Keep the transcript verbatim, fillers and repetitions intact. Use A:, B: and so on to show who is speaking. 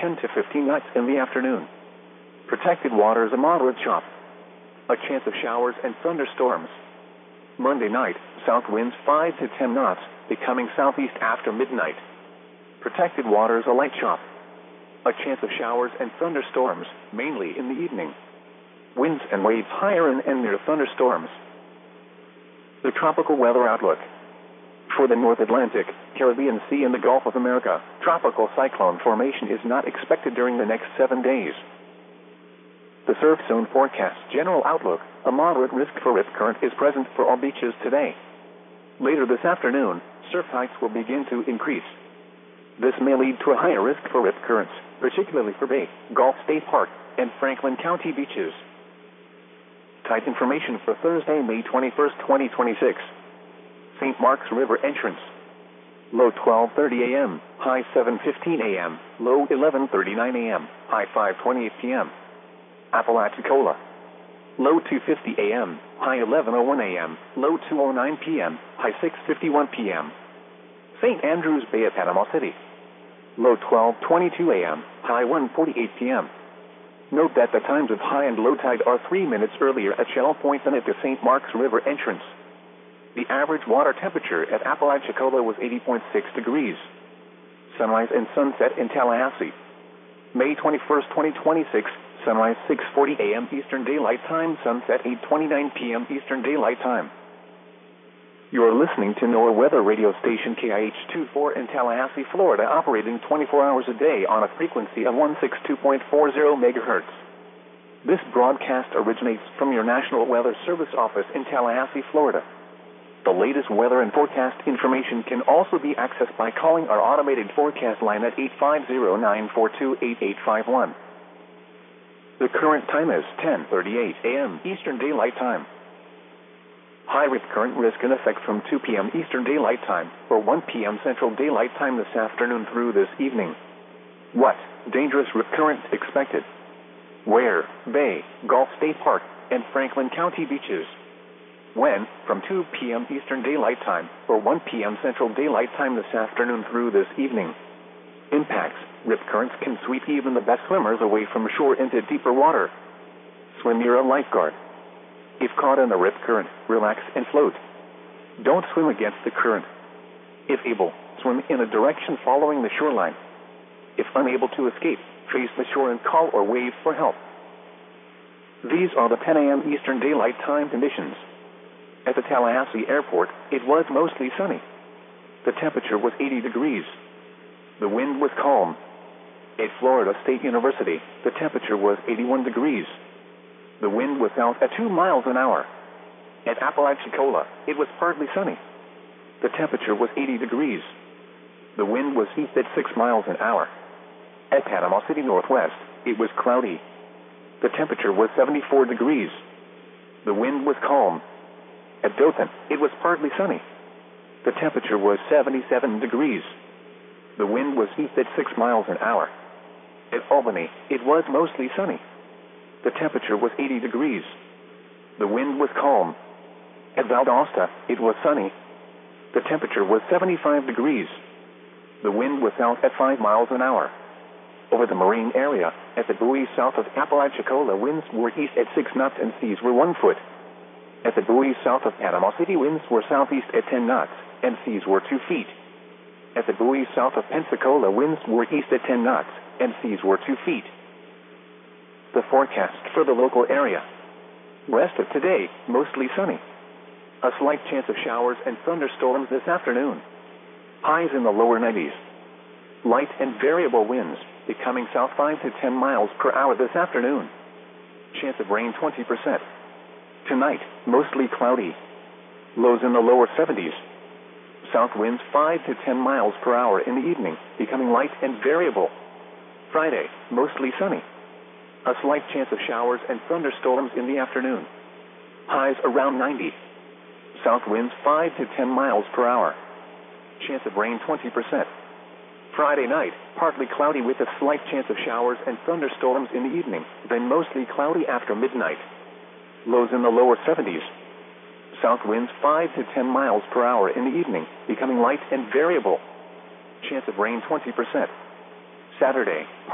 A: ten to fifteen knots in the afternoon. Protected waters a moderate chop. A chance of showers and thunderstorms. Monday night, south winds five to ten knots, becoming southeast after midnight. Protected waters a light chop. A chance of showers and thunderstorms, mainly in the evening. Winds and waves higher in and near thunderstorms. The tropical weather outlook. For the North Atlantic, Caribbean Sea and the Gulf of America, tropical cyclone formation is not expected during the next seven days. The surf zone forecast general outlook, a moderate risk for rip current is present for all beaches today. Later this afternoon, surf heights will begin to increase. This may lead to a higher risk for rip currents, particularly for Bay, Gulf State Park, and Franklin County beaches. Tide information for Thursday, May twenty-first, twenty twenty-six. Saint Mark's River entrance. Low twelve thirty a m, high seven fifteen a m, low eleven thirty-nine a m, high five twenty-eight p m Apalachicola. Low two fifty a m, high eleven oh one a m, low two oh nine p m, high six fifty-one p m Saint Andrews Bay at Panama City. Low twelve twenty-two a m, high one forty-eight p m Note that the times of high and low tide are three minutes earlier at Shell Point than at the Saint Mark's River entrance. The average water temperature at Apalachicola was eighty point six degrees. Sunrise and sunset in Tallahassee. May twenty-first, twenty twenty-six, sunrise six forty a m Eastern Daylight Time, sunset eight twenty-nine p m Eastern Daylight Time. You are listening to NOAA Weather Radio Station K I H twenty-four in Tallahassee, Florida, operating twenty-four hours a day on a frequency of one sixty-two point four zero megahertz. This broadcast originates from your National Weather Service office in Tallahassee, Florida. The latest weather and forecast information can also be accessed by calling our automated forecast line at eight five zero, nine four two, eight eight five one. The current time is ten thirty-eight a m Eastern Daylight Time. High rip current risk in effect from two p m Eastern Daylight Time or one p m Central Daylight Time this afternoon through this evening. What? Dangerous rip current expected. Where? Bay, Gulf State Park, and Franklin County beaches. When? From two p m Eastern Daylight Time or one p m Central Daylight Time this afternoon through this evening. Impacts. Rip currents can sweep even the best swimmers away from shore into deeper water. Swim near a lifeguard. If caught in a rip current, relax and float. Don't swim against the current. If able, swim in a direction following the shoreline. If unable to escape, face the shore and call or wave for help. These are the ten a m Eastern Daylight Time conditions. At the Tallahassee Airport, it was mostly sunny. The temperature was eighty degrees. The wind was calm. At Florida State University, the temperature was eighty-one degrees. The wind was south at two miles an hour. At Apalachicola, it was partly sunny. The temperature was eighty degrees. The wind was east at six miles an hour. At Panama City Northwest, it was cloudy. The temperature was seventy-four degrees. The wind was calm. At Dothan, it was partly sunny. The temperature was seventy-seven degrees. The wind was east at six miles an hour. At Albany, it was mostly sunny. The temperature was eighty degrees. The wind was calm. At Valdosta, it was sunny. The temperature was seventy-five degrees. The wind was south at five miles an hour. Over the marine area, at the buoy south of Apalachicola, winds were east at six knots and seas were one foot. At the buoy south of Panama City, winds were southeast at ten knots and seas were two feet. At the buoy south of Pensacola, winds were east at ten knots and seas were two feet. The forecast for the local area. Rest of today, mostly sunny. A slight chance of showers and thunderstorms this afternoon. Highs in the lower nineties. Light and variable winds, becoming south five to ten miles per hour this afternoon. Chance of rain twenty percent. Tonight, mostly cloudy. Lows in the lower seventies. South winds five to ten miles per hour in the evening, becoming light and variable. Friday, mostly sunny. A slight chance of showers and thunderstorms in the afternoon. Highs around ninety. South winds five to ten miles per hour. Chance of rain twenty percent. Friday night, partly cloudy with a slight chance of showers and thunderstorms in the evening, then mostly cloudy after midnight. Lows in the lower seventies. South winds five to ten miles per hour in the evening, becoming light and variable. Chance of rain twenty percent. Saturday,